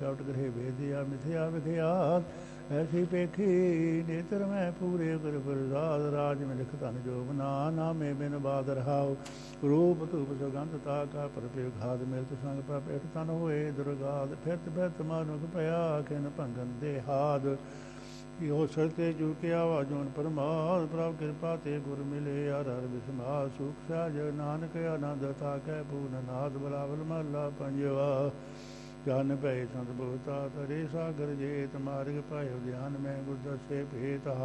कपट गृह वेदिया मिथ्या विख्यात ऐसी पेखी नेत्र में पूरे कर प्रसाद राज में लिख तन जो बना नामे बिन बाद रहाओ रूप धूप सुगंध ताका परपे घात मिलत संग पेट तन होए दुर्गाद फिरत फिरत मानुक पया खिन भंगन दे हाद यो सरते चुकिया वाजोन परमाद प्रभ कृपा ते गुर मिले हर हर विस्माद सुख सहज नानक आनंद ताकै पूर्ण नाथ बलावल महला पंजवा जन भय संत बहुता तरे सागर जेत मार्ग पायो ध्यान में गुर दसे भेत